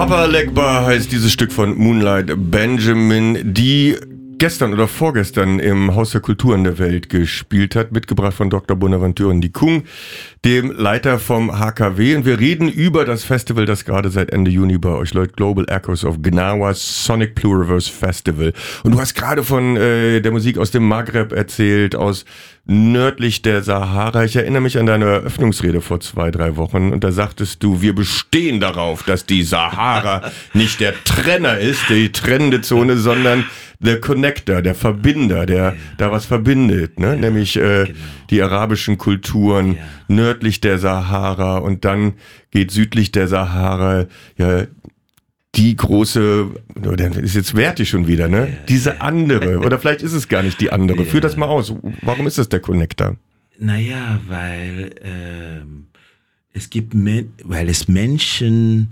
Papa Legba heißt dieses Stück von Moonlight Benjamin, die gestern oder vorgestern im Haus der Kulturen der Welt gespielt hat, mitgebracht von Dr. Bonaventure Ndikung, dem Leiter vom HKW. Und wir reden über das Festival, das gerade seit Ende Juni bei euch läuft, Global Echoes of Gnawa Sonic Pluriverse Festival. Und du hast gerade von der Musik aus dem Maghreb erzählt, aus nördlich der Sahara. Ich erinnere mich an deine Eröffnungsrede vor 2-3 Wochen und da sagtest du, wir bestehen darauf, dass die Sahara nicht der Trenner ist, die trennende Zone, sondern der Connector, der Verbinder, der da was verbindet, ne? Nämlich die arabischen Kulturen nördlich der Sahara und dann geht südlich der Sahara die große, das ist jetzt wertig schon wieder, ne? Diese andere, oder vielleicht ist es gar nicht die andere. Führ das mal aus. Warum ist das der Connector? Naja, weil Menschen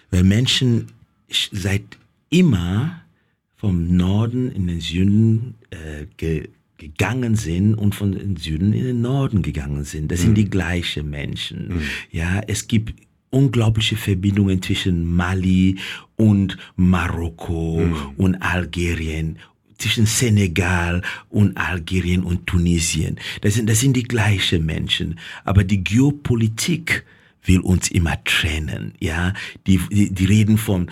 seit immer vom Norden in den Süden gegangen sind und von den Süden in den Norden gegangen sind. Das sind die gleichen Menschen. Ja, es gibt unglaubliche Verbindungen zwischen Mali und Marokko und Algerien, zwischen Senegal und Algerien und Tunesien. Das sind die gleichen Menschen. Aber die Geopolitik will uns immer trennen, ja. Die reden von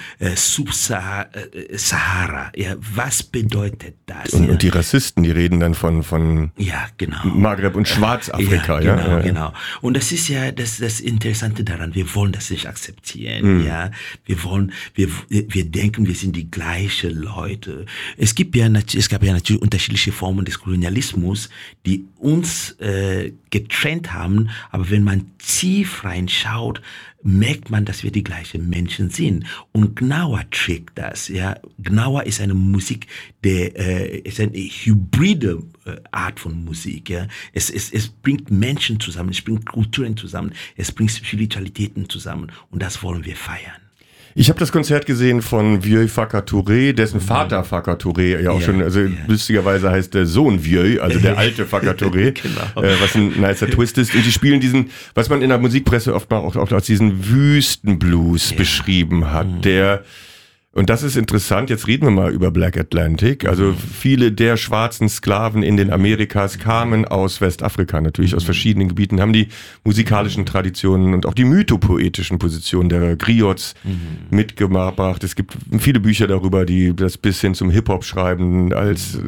Sahara, ja. Was bedeutet das? Und die Rassisten, die reden dann von Maghreb und Schwarzafrika, Genau. Und das ist ja das Interessante daran. Wir wollen das nicht akzeptieren, ja. Wir denken, wir sind die gleichen Leute. Es gab ja natürlich unterschiedliche Formen des Kolonialismus, die uns getrennt haben, aber wenn man tief reinschaut, merkt man, dass wir die gleichen Menschen sind. Und Gnawa trägt das. Ja, Gnawa ist eine Musik, ist eine hybride Art von Musik. Ja, es bringt Menschen zusammen, es bringt Kulturen zusammen, es bringt Spiritualitäten zusammen. Und das wollen wir feiern. Ich habe das Konzert gesehen von Vieux Faka Touré, dessen Vater Faka Touré ja auch schon, lustigerweise heißt der Sohn Vieux, also der alte Faka Touré, was ein nicer Twist ist. Und die spielen diesen, was man in der Musikpresse oft mal auch als diesen Wüstenblues beschrieben hat, und das ist interessant, jetzt reden wir mal über Black Atlantic. Also viele der schwarzen Sklaven in den Amerikas kamen aus Westafrika natürlich, aus verschiedenen Gebieten, haben die musikalischen Traditionen und auch die mythopoetischen Positionen der Griots mitgebracht. Es gibt viele Bücher darüber, die das bis hin zum Hip-Hop schreiben, als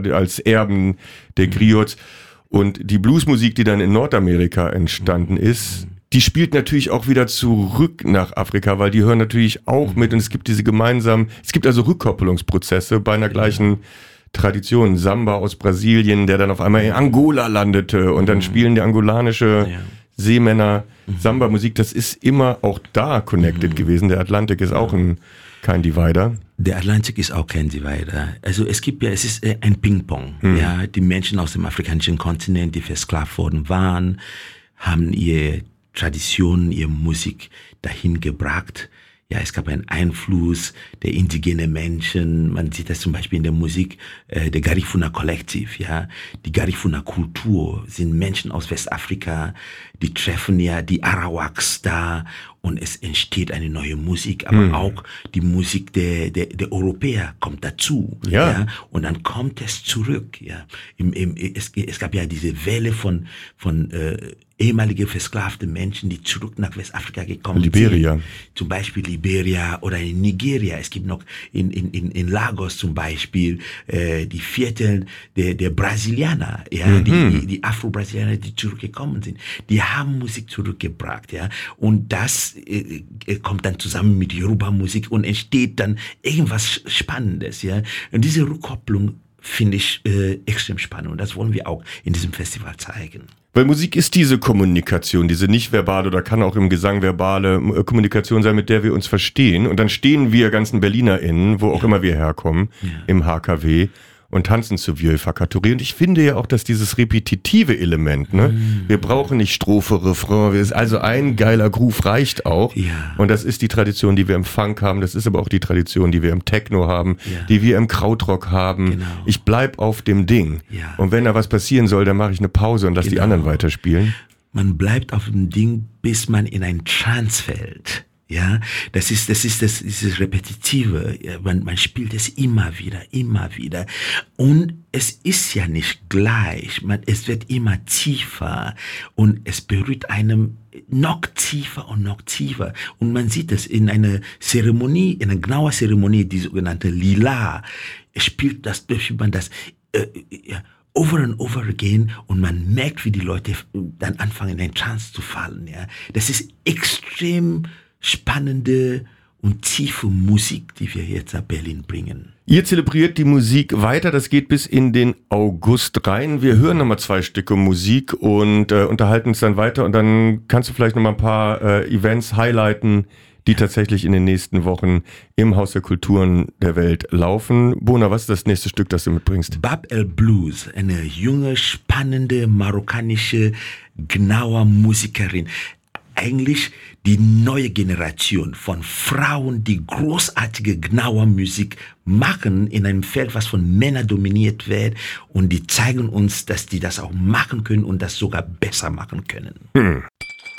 Erben der Griots. Und die Bluesmusik, die dann in Nordamerika entstanden ist, die spielt natürlich auch wieder zurück nach Afrika, weil die hören natürlich auch mit und es gibt also Rückkoppelungsprozesse bei einer gleichen Tradition. Samba aus Brasilien, der dann auf einmal in Angola landete und dann spielen die angolanische Seemänner Samba-Musik. Das ist immer auch da connected gewesen. Der Atlantik ist auch kein Divider. Der Atlantik ist auch kein Divider. Also es ist ein Ping-Pong. Ja, die Menschen aus dem afrikanischen Kontinent, die versklavt worden waren, haben ihre Traditionen, ihre Musik dahin gebracht. Ja, es gab einen Einfluss der indigenen Menschen. Man sieht das zum Beispiel in der Musik der Garifuna Kollektiv. Ja, die Garifuna Kultur sind Menschen aus Westafrika, die treffen die Arawaks da und es entsteht eine neue Musik, aber auch die Musik der Europäer kommt dazu. Ja. Und dann kommt es zurück. Ja, es gab ja diese Welle von ehemalige versklavte Menschen, die zurück nach Westafrika gekommen sind. Zum Beispiel Liberia oder in Nigeria. Es gibt noch in Lagos zum Beispiel die Viertel der Brasilianer, die Afro-Brasilianer, die zurückgekommen sind. Die haben Musik zurückgebracht, ja. Und das kommt dann zusammen mit Yoruba-Musik und entsteht dann irgendwas Spannendes, ja. Und diese Rückkopplung finde ich extrem spannend und das wollen wir auch in diesem Festival zeigen. Weil Musik ist diese Kommunikation, diese nicht verbale oder kann auch im Gesang verbale Kommunikation sein, mit der wir uns verstehen. Und dann stehen wir ganzen BerlinerInnen, wo auch immer wir herkommen, im HKW und tanzen zu Vieux Faka Touré. Und ich finde ja auch, dass dieses repetitive Element, ne, wir brauchen nicht Strophe, Refrain, also ein geiler Groove reicht auch. Ja. Und das ist die Tradition, die wir im Funk haben, das ist aber auch die Tradition, die wir im Techno haben, die wir im Krautrock haben. Genau. Ich bleib auf dem Ding. Ja. Und wenn da was passieren soll, dann mache ich eine Pause und lass die anderen weiterspielen. Man bleibt auf dem Ding, bis man in ein Trance fällt. Ja, das ist Repetitive. Man spielt es immer wieder. Und es ist ja nicht gleich. Es wird immer tiefer und es berührt einem noch tiefer. Und man sieht es in einer Zeremonie, in einer genauen Zeremonie, die sogenannte Lila. Es spielt das, man das, over and over again und man merkt, wie die Leute dann anfangen, in einen Trance zu fallen. Ja. Das ist extrem spannende und tiefe Musik, die wir jetzt nach Berlin bringen. Ihr zelebriert die Musik weiter, das geht bis in den August rein. Wir hören nochmal 2 Stücke Musik und unterhalten uns dann weiter und dann kannst du vielleicht nochmal ein paar Events highlighten, die tatsächlich in den nächsten Wochen im Haus der Kulturen der Welt laufen. Bona, was ist das nächste Stück, das du mitbringst? Bab El Blues, eine junge, spannende, marokkanische, genaue Musikerin. Eigentlich die neue Generation von Frauen, die großartige, genaue Musik machen in einem Feld, was von Männern dominiert wird. Und die zeigen uns, dass die das auch machen können und das sogar besser machen können.